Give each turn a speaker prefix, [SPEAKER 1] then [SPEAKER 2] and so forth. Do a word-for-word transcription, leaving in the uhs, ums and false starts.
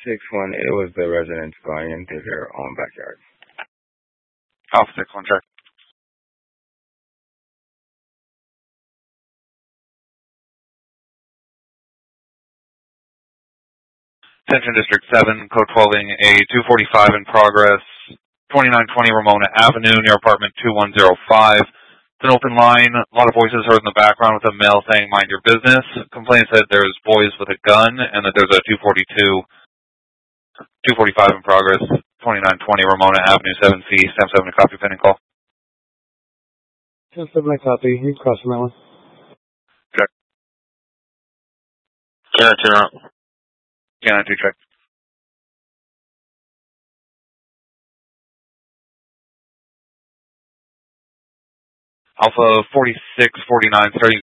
[SPEAKER 1] six one, it was the residents going into their own backyard.
[SPEAKER 2] Alpha six one, check. Attention District seven, code twelving a two forty-five in progress, twenty-nine twenty Ramona Avenue, near apartment two one zero five. It's an open line, a lot of voices heard in the background with a male saying, mind your business. Complaint said there's boys with a gun, and that there's a two forty-two, two forty-five in progress, twenty-nine twenty Ramona Avenue, seven C, stamp seven to copy, pending call.
[SPEAKER 3] Stamp seven to copy, you can cross on that one.
[SPEAKER 2] Check.
[SPEAKER 4] Can I turn out?
[SPEAKER 2] Can I do check? Alpha forty-six forty-nine, starting